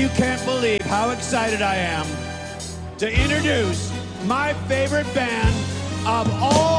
you can't believe how excited I am to introduce my favorite band of all